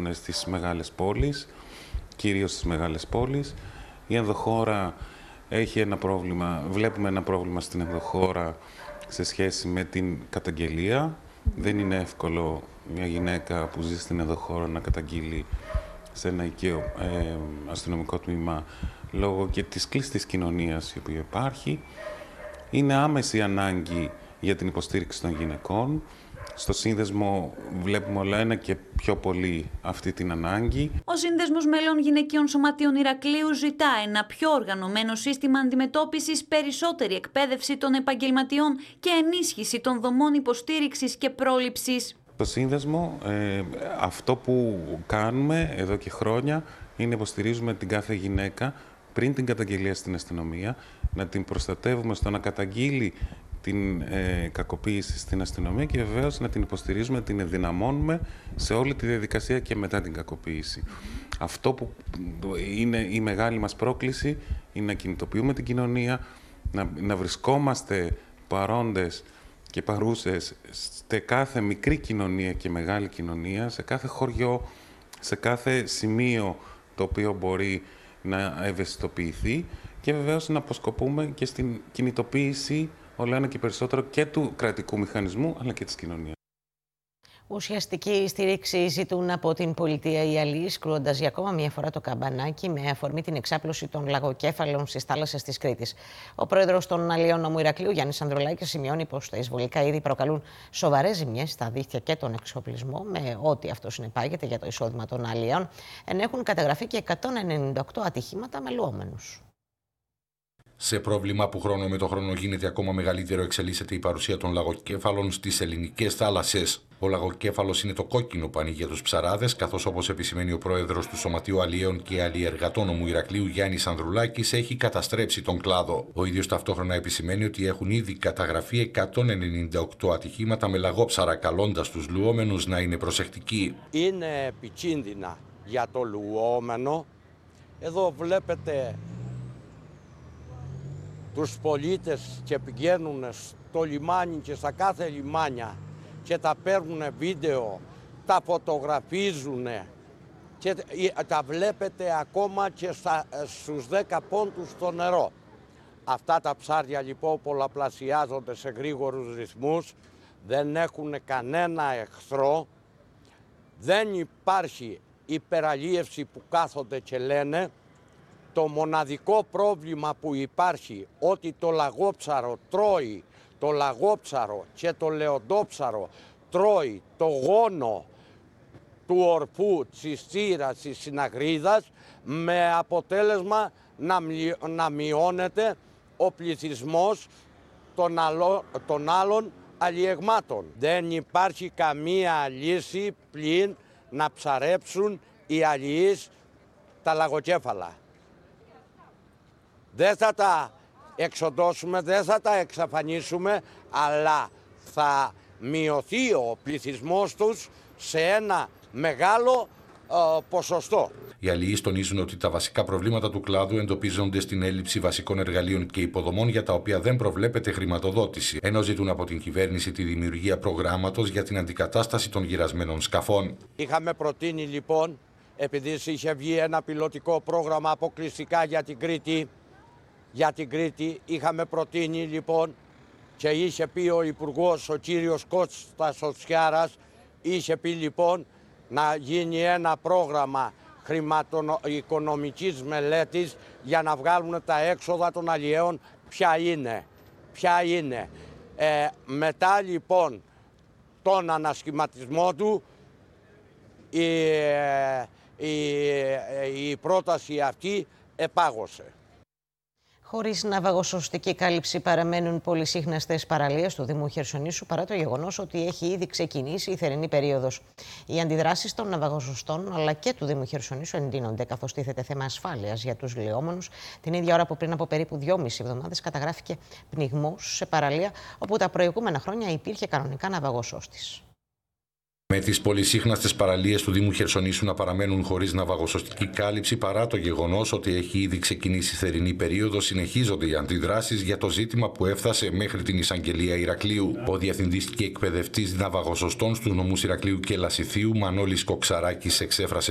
υπάρχουν στις μεγάλες πόλεις, κυρίως στις μεγάλες πόλεις. Η ενδοχώρα έχει ένα πρόβλημα, βλέπουμε ένα πρόβλημα στην ενδοχώρα σε σχέση με την καταγγελία. Δεν είναι εύκολο μια γυναίκα που ζει στην ενδοχώρα να καταγγείλει σε ένα οικείο αστυνομικό τμήμα λόγω και της κλειστής κοινωνίας η οποία υπάρχει. Είναι άμεση ανάγκη για την υποστήριξη των γυναικών. Στο σύνδεσμο βλέπουμε όλο ένα και πιο πολύ αυτή την ανάγκη. Ο Σύνδεσμος Μελών Γυναικείων Σωματείων Ηρακλείου ζητά ένα πιο οργανωμένο σύστημα αντιμετώπισης, περισσότερη εκπαίδευση των επαγγελματιών και ενίσχυση των δομών υποστήριξης και πρόληψης. Στο Σύνδεσμο αυτό που κάνουμε εδώ και χρόνια είναι υποστηρίζουμε την κάθε γυναίκα πριν την καταγγελία στην αστυνομία, να την προστατεύουμε στο να καταγγείλει την κακοποίηση στην αστυνομία και βεβαίως να την υποστηρίζουμε, να την ενδυναμώνουμε σε όλη τη διαδικασία και μετά την κακοποίηση. Αυτό που είναι η μεγάλη μας πρόκληση είναι να κινητοποιούμε την κοινωνία, να βρισκόμαστε παρόντες και παρούσες σε κάθε μικρή κοινωνία και μεγάλη κοινωνία, σε κάθε χωριό, σε κάθε σημείο το οποίο μπορεί να ευαισθητοποιηθεί και βεβαίως να αποσκοπούμε και στην κινητοποίηση όλο ένα και περισσότερο και του κρατικού μηχανισμού αλλά και της κοινωνίας. Ουσιαστική στήριξη ζητούν από την πολιτεία οι αλλοίς, κρούοντας για ακόμα μία φορά το καμπανάκι με αφορμή την εξάπλωση των λαγοκέφαλων στις θάλασσες της Κρήτης. Ο πρόεδρος των Αλλιών Νομού Ηρακλείου, Γιάννης Ανδρουλάκης, σημειώνει πως τα εισβολικά είδη προκαλούν σοβαρές ζημιές στα δίχτυα και τον εξοπλισμό, με ό,τι αυτό συνεπάγεται για το εισόδημα των αλλιών, ενώ έχουν καταγραφεί και 198 ατυχήματα με λουόμενους. Σε πρόβλημα που χρόνο με το χρόνο γίνεται ακόμα μεγαλύτερο, εξελίσσεται η παρουσία των λαγοκέφαλων στις ελληνικές θάλασσες. Ο λαγοκέφαλος είναι το κόκκινο πανί για τους ψαράδες, καθώς όπως επισημαίνει ο πρόεδρος του Σωματείου Αλλιέων και Αλλιεργατών Νομού Ηρακλείου, Γιάννης Ανδρουλάκης, έχει καταστρέψει τον κλάδο. Ο ίδιος ταυτόχρονα επισημαίνει ότι έχουν ήδη καταγραφεί 198 ατυχήματα με λαγόψαρα, καλώντας τους λουόμενους να είναι προσεκτικοί. Είναι επικίνδυνα για το λουόμενο. Εδώ βλέπετε τους πολίτες και πηγαίνουν στο λιμάνι και στα κάθε λιμάνια και τα παίρνουν βίντεο, τα φωτογραφίζουν και τα βλέπετε ακόμα και στους 10 πόντους στο νερό. Αυτά τα ψάρια λοιπόν πολλαπλασιάζονται σε γρήγορους ρυθμούς, δεν έχουν κανένα εχθρό, δεν υπάρχει υπεραλίευση που κάθονται και λένε. Το μοναδικό πρόβλημα που υπάρχει ότι το λαγόψαρο τρώει, το λαγόψαρο και το λεοντόψαρο τρώει το γόνο του ορφού, της θύρας, της συναγρίδας, με αποτέλεσμα να μειώνεται ο πληθυσμός των άλλων αλλιεγμάτων. Δεν υπάρχει καμία λύση πλην να ψαρέψουν οι αλλιείς τα λαγοκέφαλα. Δεν θα τα εξοντώσουμε, δεν θα τα εξαφανίσουμε, αλλά θα μειωθεί ο πληθυσμός τους σε ένα μεγάλο ποσοστό. Οι αλληλείς τονίζουν ότι τα βασικά προβλήματα του κλάδου εντοπίζονται στην έλλειψη βασικών εργαλείων και υποδομών για τα οποία δεν προβλέπεται χρηματοδότηση, ενώ ζητούν από την κυβέρνηση τη δημιουργία προγράμματος για την αντικατάσταση των γυρασμένων σκαφών. Είχαμε προτείνει λοιπόν, επειδή είχε βγει ένα πιλωτικό πρόγραμμα αποκλειστικά για την Κρήτη, είχαμε προτείνει λοιπόν και είχε πει ο Υπουργός, ο κύριος Κώστας Οτσιάρας, είχε πει λοιπόν να γίνει ένα πρόγραμμα χρηματοοικονομικής μελέτης για να βγάλουν τα έξοδα των αλλιέων ποια είναι. Μετά λοιπόν τον ανασχηματισμό του η πρόταση αυτή επάγωσε. Χωρίς ναυαγοσωστική κάλυψη παραμένουν πολυσύχναστες παραλίες του Δήμου Χερσονήσου, παρά το γεγονός ότι έχει ήδη ξεκινήσει η θερινή περίοδος. Οι αντιδράσεις των ναυαγοσωστών αλλά και του Δήμου Χερσονήσου εντείνονται, καθώς τίθεται θέμα ασφάλειας για τους λιώμονους, την ίδια ώρα που πριν από περίπου 2,5 εβδομάδες καταγράφηκε πνιγμός σε παραλία όπου τα προηγούμενα χρόνια υπήρχε κανονικά ναυαγοσώστης. Με τις πολυσύχναστες παραλίες του Δήμου Χερσονήσου να παραμένουν χωρίς ναυαγοσωστική κάλυψη, παρά το γεγονός ότι έχει ήδη ξεκινήσει η θερινή περίοδος, συνεχίζονται οι αντιδράσεις για το ζήτημα που έφτασε μέχρι την εισαγγελία Ηρακλείου. Ο διευθυντής και εκπαιδευτής ναυαγοσωστών στους νομούς Ηρακλείου και Λασιθίου, Μανώλης Κοξαράκης, εξέφρασε